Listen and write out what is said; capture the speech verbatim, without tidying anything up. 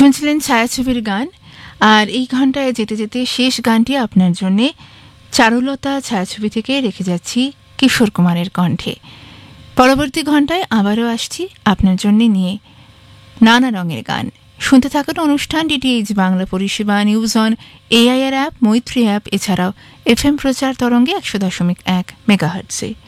শুনছিলেন ছায়াছবির গান। আর এই ঘন্টায় যেতে যেতে শেষ গানটি আপনার জন্যে চারুলতা ছায়াছবি থেকে রেখে যাচ্ছি কিশোর কুমারের কণ্ঠে। পরবর্তী ঘন্টায় আবারও আসছি আপনার জন্যে নিয়ে নানা রঙের গান। শুনতে থাকুন অনুষ্ঠান ডিটিএইচ বাংলা পরিষেবা, নিউজ অন এআইআর অ্যাপ, মৈত্রী অ্যাপ, এছাড়াও এফএম প্রচার তরঙ্গে একশো দশমিক এক মেগাহার্টজে।